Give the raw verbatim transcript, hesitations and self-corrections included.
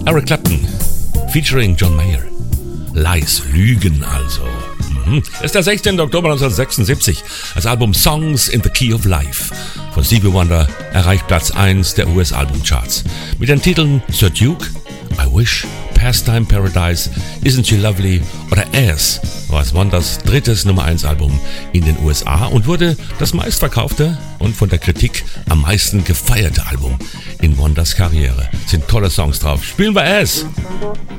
Eric Clapton, featuring John Mayer. Lies, Lügen also. Mhm. Es ist der sechzehnten Oktober neunzehnhundertsechsundsiebzig. Das Album Songs in the Key of Life von Stevie Wonder erreicht Platz eins der U S-Albumcharts. Mit den Titeln Sir Duke, I Wish, Pastime Paradise, Isn't She Lovely oder Ass war es Wonders drittes Nummer eins Album in den U S A und wurde das meistverkaufte und von der Kritik am meisten gefeierte Album in Wonders Karriere. Sind tolle Songs drauf. Spielen wir Ass!